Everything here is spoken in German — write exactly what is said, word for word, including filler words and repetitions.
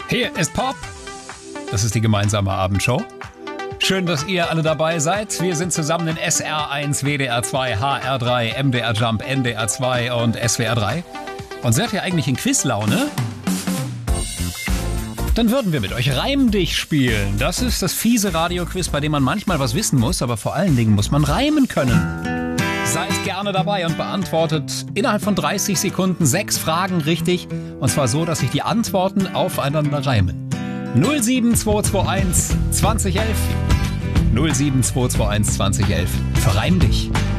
Hier ist Pop. Das ist die gemeinsame Abendshow. Schön, dass ihr alle dabei seid. Wir sind zusammen in S R eins, W D R zwei, H R drei, M D R Jump, N D R zwei und S W R drei. Und seid ihr eigentlich in Quizlaune? Dann würden wir mit euch Reim dich spielen. Das ist das fiese Radioquiz, bei dem man manchmal was wissen muss, aber vor allen Dingen muss man reimen können. Seid gerne dabei und beantwortet innerhalb von dreißig Sekunden sechs Fragen richtig. Und zwar so, dass sich die Antworten aufeinander reimen. null sieben zwei zwei eins zwanzig elf null sieben zwei zwei eins zwanzig elf. Verreim dich.